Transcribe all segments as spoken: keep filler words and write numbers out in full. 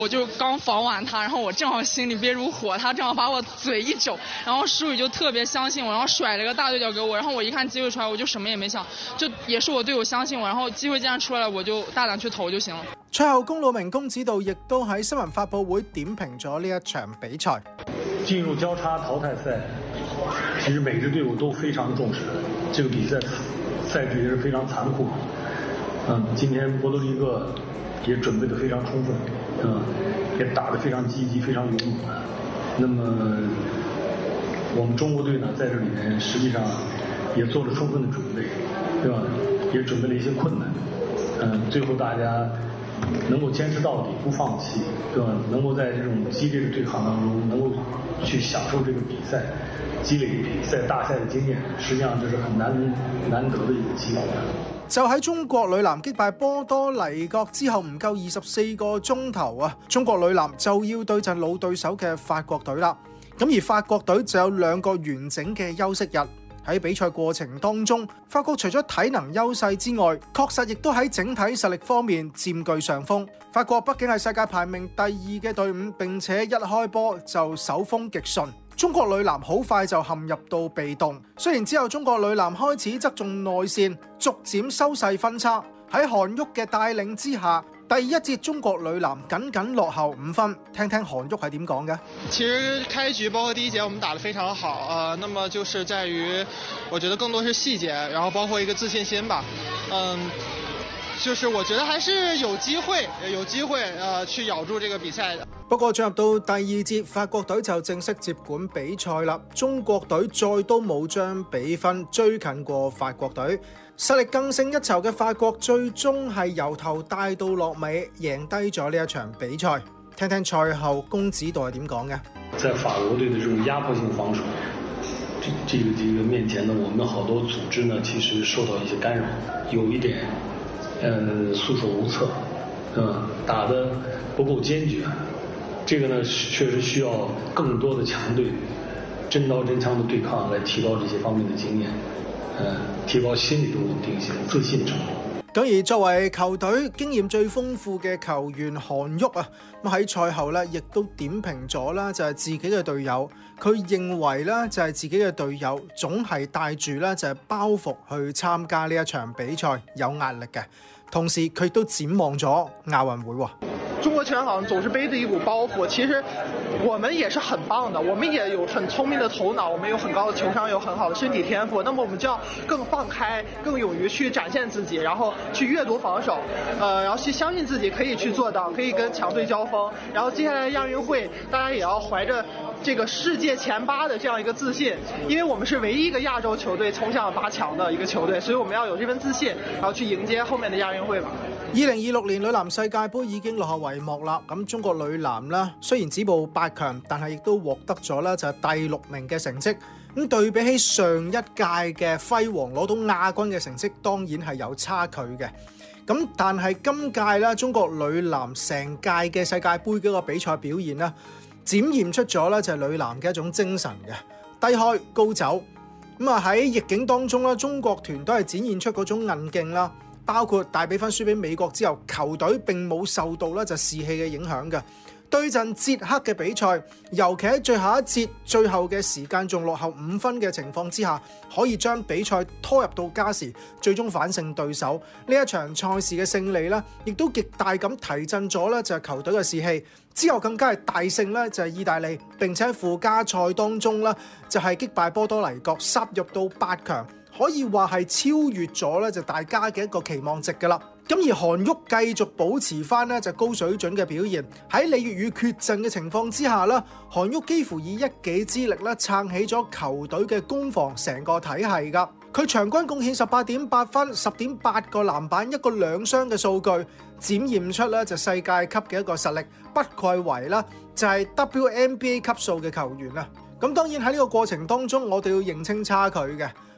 我就刚防完他，然后我正好心里憋如火，他正好把我嘴一肘，然后舒雨就特别相信我，然后甩了个大对角给我，然后我一看机会出来，我就什么也没想，就也是我隊友相信我，然後機會既然出來，我就大膽去投就行了。 賽後，龔魯鳴公子道亦都喺新聞發佈會點評咗呢一場比賽。 進入交叉淘汰賽，其實每支隊伍都非常重視這個比賽，賽制也是非常殘酷。嗯，今天波多黎各也準備得非常充分，嗯，也打得非常積極，非常勇猛。那麼我們中國隊呢，在這裡面實際上也做了充分的準備，對吧？也準備了一些困難。嗯，最後大家能夠堅持到底，不放棄，對吧？能夠在這種激烈的對抗當中，能夠去享受這個比賽，積累比賽大賽的經驗，實際上這是很難難得的一個機會。 就喺中國女籃擊敗波多黎各之後唔夠二十四個鐘頭啊，中國女籃就要對陣老對手嘅法國隊啦。咁而法國隊就有兩個完整嘅休息日。喺比賽過程當中，法國除咗體能優勢之外，確實亦都喺整體實力方面佔據上風。法國畢竟係世界排名第二嘅隊伍，並且一開波就手風極順。中國女籃好快就陷入到被動，雖然之後中國女籃開始側重內線，逐漸收細分差。喺韓旭嘅帶領之下，第一節中國女籃僅僅落後五分。聽聽韓旭係點講嘅。 其實開局包括第一節我們打得非常好啊、呃，那麼就是在於，我覺得更多是細節，然後包括一個自信心吧，嗯。就是我覺得還是有機會，有機會呃去咬住這個比賽的。 不過進入到第二節，法國隊就正式接管比賽啦。中國隊再都冇將比分追近過法國隊，實力更勝一籌嘅法國最終係由頭帶到落尾，贏低咗呢一場比賽。聽聽賽後公子道係點講嘅。 在法國隊的這種壓迫性防守，這這個這個面前呢，我們好多組織呢，其實受到一些干擾，有一點。呃，束手無策，嗯，打得不夠堅決，這個呢，確實需要更多的強隊，真刀真槍的對抗，來提高這些方面的經驗，嗯，提高心理的穩定性、自信程度。 咁而作為球隊經驗最豐富嘅球員韓旭啊，咁喺賽後咧，亦都點評咗啦，就係自己嘅隊友，佢認為咧就係自己嘅隊友總係帶住咧就係包袱去參加呢一場比賽，有壓力嘅。同時佢都展望咗亞運會喎。 中國拳好像總是背着一股包袱，其實我們也是很棒的，我們也有很聰明的頭腦，我們有很高的情商，有很好的身體天賦，那麼我們就要更放開，更勇於去展現自己，然後去閱讀防守，呃，然後去相信自己可以去做到，可以跟強隊交鋒，然後接下來亞運會大家也要懷着這個世界前八的這樣一個自信，因為我們是唯一一個亞洲球隊衝向八強的一個球隊，所以我們要有這份自信，然後去迎接後面的亞運會吧。 二零二六年女籃世界盃已經落後帷幕啦，咁中國女籃啦，雖然止步八強，但係亦都獲得咗咧就係第六名嘅成績。咁對比起上一屆嘅輝煌攞到亞軍嘅成績，當然係有差距嘅。咁但係今屆咧中國女籃成屆嘅世界盃嗰個比賽表現咧，展現出咗咧就係女籃嘅一種精神嘅低開高走。咁啊喺逆境當中咧，中國團都係展現出嗰種韌勁啦。包括大比分輸俾美國之後，球隊並冇受到咧就士氣嘅影響嘅。對陣捷克嘅比賽，尤其喺最後一節最後嘅時間仲落後五分嘅情況之下，可以將比賽拖入到加時，最終反勝對手。呢一場賽事嘅勝利咧，亦都極大咁提振咗咧就係球隊嘅士氣。之後更加係大勝咧就係意大利，並且喺附加賽當中咧就係擊敗波多黎各，殺入到八強。可以話係超越咗咧就大家嘅一個期望值㗎啦。咁而韓旭繼續保持翻咧就高水準嘅表現，喺李月宇缺陣嘅情況之下咧，韓旭幾乎以一己之力咧撐起咗球隊嘅攻防成個體系㗎。佢場均貢獻十八點八分、十點八個籃板、一個兩雙嘅數據，展現出咧就世界級嘅一個實力，不愧為啦就係 W N B A 級數嘅球員啦。咁當然喺呢個過程當中，我哋要認清差距嘅。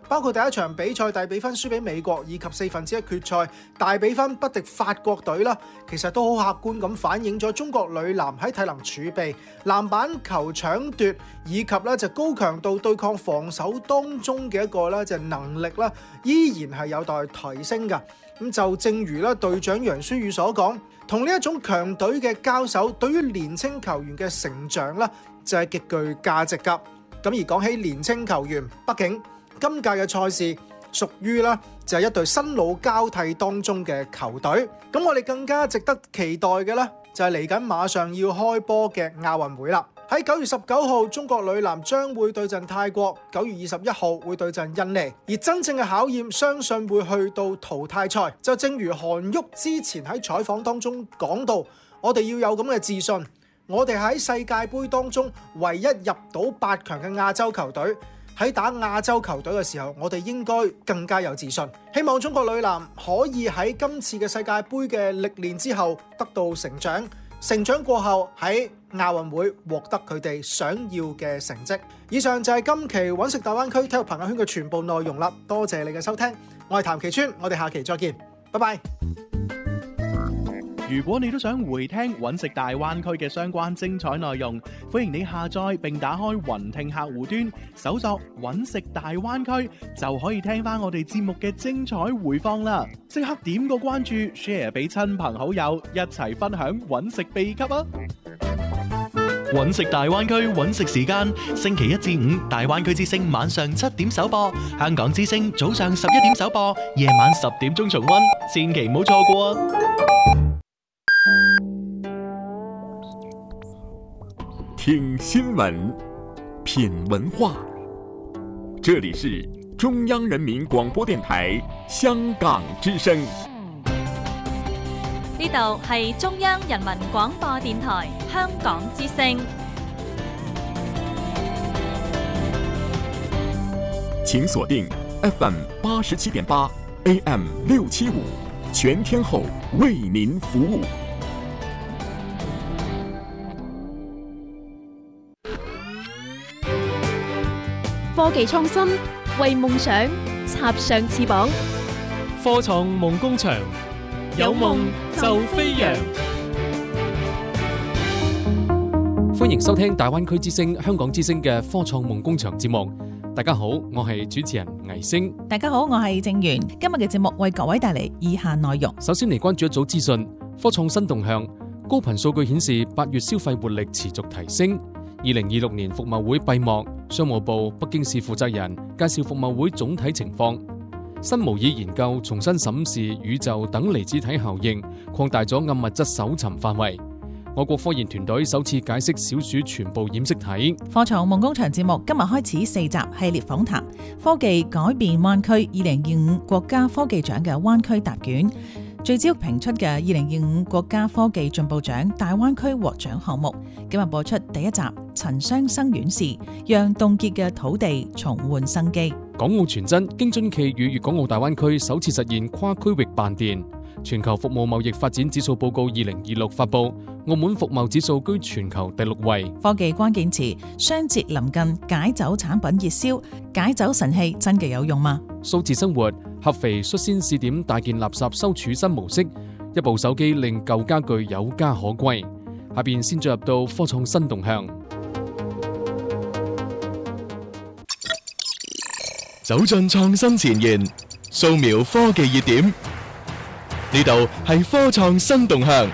包括第一場比賽大比分輸俾美國，以及四分之一決賽大比分不敵法國隊啦，其實都好客觀咁反映咗中國女籃喺體能儲備、籃板球搶奪以及咧就高強度對抗防守當中嘅一個咧就能力啦，依然係有待提升㗎。咁就正如咧隊長楊舒宇所講，同呢一種強隊嘅交手，對於年青球員嘅成長咧就係極具價值㗎。咁而講起年青球員，畢竟今屆嘅賽事屬於啦就係一隊新老交替當中嘅球隊。咁我哋更加值得期待嘅咧就係嚟緊馬上要開波嘅亞運會啦。喺九月十九號，中國女籃將會對陣泰國；九月二十一號會對陣印尼。而真正嘅考驗，相信會去到淘汰賽。就正如韓旭之前喺採訪當中講到，我哋要有咁嘅自信。我哋喺世界盃當中唯一入到八強嘅亞洲球隊，喺打亞洲球隊嘅時候，我哋應該更加有自信。希望中國女籃可以喺今次嘅世界盃嘅歷練之後得到成長。成長過後喺亞運會獲得佢哋想要嘅成績。以上就係今期揾食大灣區體育朋友圈嘅全部內容啦，多謝你嘅收聽，我係譚其川，我哋下期再見，拜拜。 如果你都想回聽揾食大灣區嘅相關精彩內容，歡迎你下載並打開雲聽客戶端，搜索揾食大灣區，就可以聽翻我哋節目嘅精彩回放啦！即刻點個關注 ，share 俾親朋好友，一齊分享揾食秘笈啊！ 揾食大灣區揾食時間，星期一至五大灣區之聲晚上七點首播，香港之聲早上十一點首播，夜晚十點鐘重溫，千祈唔好錯過啊！ 聽新聞，品文化，這裡是中央人民廣播電台香港之聲。 呢度係中央人民廣播電台香港之聲。 請鎖定 F M 八十七點八 A M 六七五，全天候為您服務。 科技創新，為夢想插上翅膀。 科創夢工場，有夢就飛揚。歡迎收聽大灣區之聲、香港之聲嘅科創夢工場節目。大家好，我係主持人倪星。 大家好，我係正源。今日嘅節目為各位帶嚟以下內容。 首先嚟關注一組資訊，科創新動向。高頻數據顯示，八月消費活力持續提升。二零二六年服貿會閉幕，商務部北京市負責人介紹服貿會總體情況。新模擬研究重新審視宇宙等離子體效應，擴大咗暗物質搜尋範圍。我國科研團隊首次解釋小鼠全部染色體。 科創夢工場節目今日開始四集系列訪談，科技改變灣區二零二五國家科技獎嘅灣區答卷，聚焦評出嘅二零二五國家科技進步獎大灣區獲獎項目。今日播出第一集陳雙生院士，讓凍結嘅土地重煥生機。 港澳傳真京津冀與粵港澳大灣區首次實現跨區域辦電。全球服務貿易發展指數報告二零二六發布，澳門服貿指數居全球第六位。 科技關鍵詞，雙節臨近，解酒產品熱銷，解酒神器真嘅有用嗎？ 數字生活，合肥率先試點大件垃圾收儲新模式，一部手機令舊家具有家可歸。下邊先進入到科創新動向， 走進創新前沿，掃描科技熱點。呢度係科創新動向。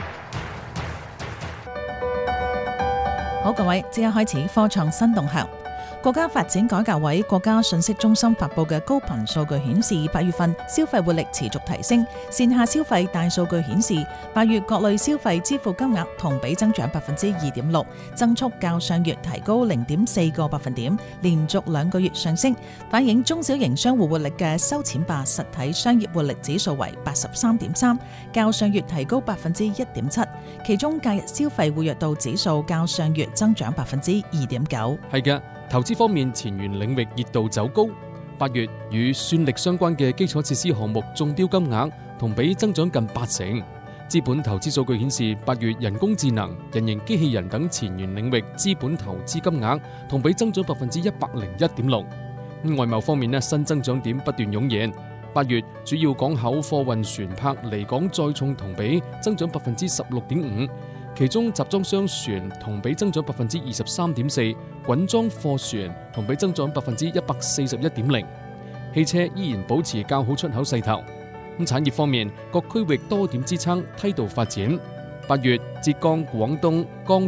好，各位，即刻開始科創新動向。國家發展改革委國家信息中心發布嘅高頻數據顯示，八月份消費活力持續提升。線下消費大數據顯示，八月各類消費支付金額同比增長百分之二點六，增速較上月提高零點四個百分點，連續兩個月上升，反映中小型商戶活力嘅收錢吧實體商業活力指數為八十三點三，較上月提高百分之一點七。其中假日消費活躍度指數較上月增長百分之二點九。 係嘅。投資方面，前沿領域熱度走高。八月與算力相關嘅基礎設施項目中標金額同比增長近八成。資本投資數據顯示，八月人工智能、人形機器人等前沿領域資本投資金額同比增長百分之一百零一點六。 外貿方面呢，新增長點不斷湧現。八月主要港口貨運船舶離港載重同比增長百分之十六點五，其中集裝箱船同比增長百分之二十三點四，滾裝貨船同比增長百分之一百四十一點零。汽車依然保持較好出口勢頭。咁產業方面，各區域多點支撐梯度發展。八月，浙江、廣東、江